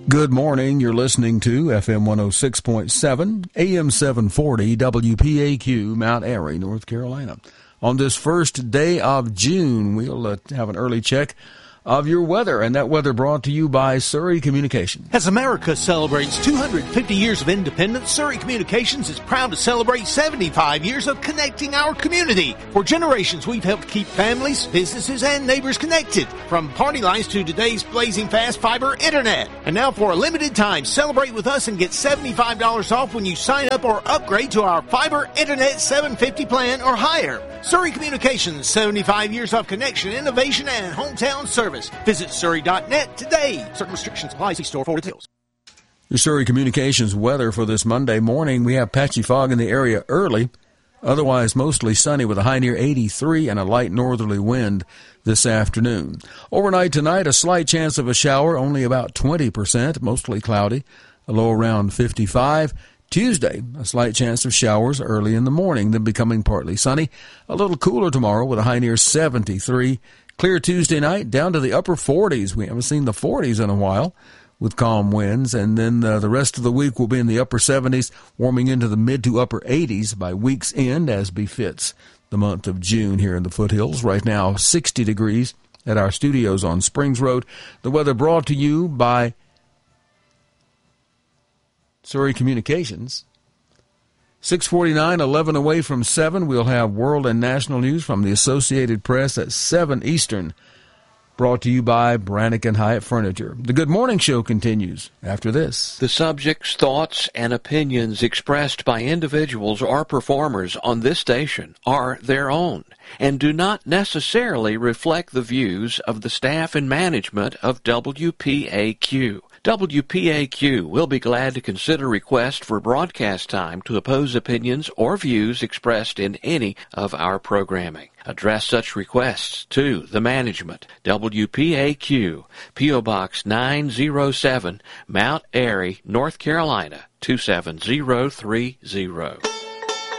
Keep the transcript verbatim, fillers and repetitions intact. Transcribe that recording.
Good morning. You're listening to F M one oh six point seven, A M seven forty, W P A Q, Mount Airy, North Carolina. On this first day of June, we'll uh, have an early check of your weather, and that weather brought to you by Surrey Communications. As America celebrates two hundred fifty years of independence, Surrey Communications is proud to celebrate seventy-five years of connecting our community. For generations, we've helped keep families, businesses, and neighbors connected, from party lines to today's blazing fast fiber internet. And now for a limited time, celebrate with us and get seventy-five dollars off when you sign up or upgrade to our fiber internet seven fifty plan or higher. Surrey Communications, seventy-five years of connection, innovation, and hometown service. Visit surrey dot net today. Certain restrictions apply. See store for details. Your Surrey Communications weather for this Monday morning. We have patchy fog in the area early. Otherwise, mostly sunny with a high near eighty-three and a light northerly wind this afternoon. Overnight tonight, a slight chance of a shower, only about twenty percent, mostly cloudy, a low around fifty-five. Tuesday, a slight chance of showers early in the morning, then becoming partly sunny. A little cooler tomorrow with a high near seventy-three. Clear Tuesday night, down to the upper forties. We haven't seen the forties in a while with calm winds. And then uh, the rest of the week will be in the upper seventies, warming into the mid to upper eighties by week's end, as befits the month of June here in the foothills. Right now, sixty degrees at our studios on Springs Road. The weather brought to you by Surrey Communications. six forty-nine, eleven away from seven. We'll have world and national news from the Associated Press at seven Eastern. Brought to you by Brannick and Hyatt Furniture. The Good Morning Show continues after this. The subjects, thoughts, and opinions expressed by individuals or performers on this station are their own and do not necessarily reflect the views of the staff and management of W P A Q. W P A Q will be glad to consider requests for broadcast time to oppose opinions or views expressed in any of our programming. Address such requests to the management, W P A Q, P O. Box nine oh seven, Mount Airy, North Carolina, two seven zero three zero.